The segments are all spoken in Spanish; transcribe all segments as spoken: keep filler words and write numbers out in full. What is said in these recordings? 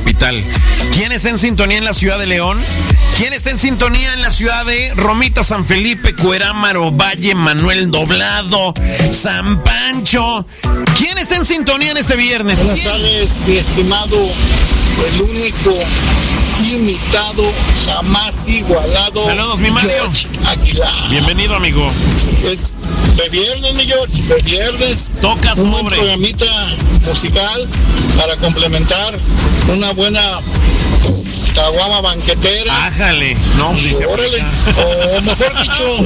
capital. ¿Quién está en sintonía en la ciudad de León? ¿Quién está en sintonía en la ciudad de Romita, San Felipe, Cuerámaro, Valle, Manuel Doblado, San Pancho? ¿Quién está en sintonía en este viernes? Buenas tardes, mi estimado, el único, imitado, jamás igualado. Saludos, mi Mario. George Aguilar. Bienvenido, amigo. Es de viernes, mi George, de viernes. Toca un buen sobre. programita musical para complementar una buena caguama banquetera. Ájale. No, pues dice. Órale. O mejor dicho,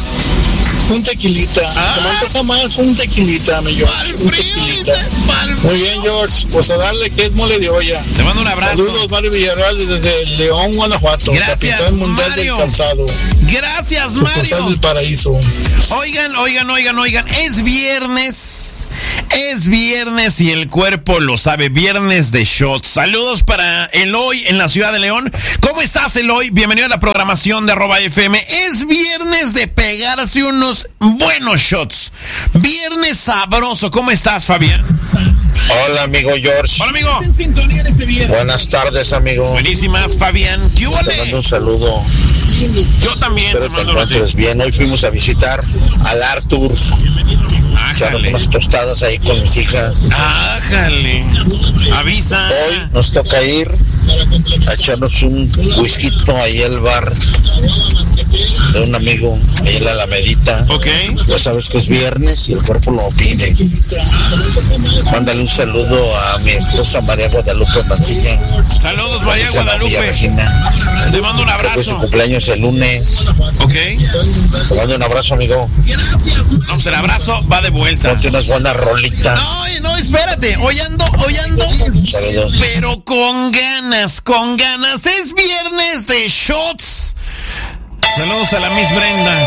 un tequilita. Ah. Se me antoja más un tequilita, mi George. Un tequilita. Muy bien, George. Pues a darle que es mole de olla. Te mando un abrazo. Saludos, Mario Villarreal, desde León, Guanajuato. Gracias, Capitán Mundial Mario. del Calzado. Gracias, Sucursal Mario. del Paraíso. Oigan, oigan, oigan, oigan. Es viernes. Es viernes y el cuerpo lo sabe. Viernes de shots. Saludos para Eloy en la ciudad de León. ¿Cómo estás, Eloy? Bienvenido a la programación de arroba F M. Es viernes de pegarse unos buenos shots. Viernes sabroso. ¿Cómo estás, Fabián? Hola, amigo George. Hola, amigo. Buenas tardes, amigo. Buenísimas, Fabián. ¿Qué Te mando huele? un saludo. Yo también. Espero te te mando un encuentres bien. Hoy fuimos a visitar al Arthur. Echaron Ájale. unas tostadas ahí con mis hijas. Ájale. Avisa. Hoy nos toca ir a echarnos un whisky ahí al bar de un amigo ahí en la Alamedita. Ok. Ya sabes que es viernes y el cuerpo lo pide. Mándale un saludo a mi esposa María Guadalupe Mancilla. Saludos, María Se llama Guadalupe. Villa Regina. Te mando un Que fue su abrazo. cumpleaños el lunes. Ok. Te mando un abrazo, amigo. No, pues el abrazo va de vuelta. Ponte unas buenas rolitas. No, no, espérate. Hoy ando, hoy ando. Saludos. Pero con ganas, con ganas. Es viernes de shots. Saludos a la Miss Brenda.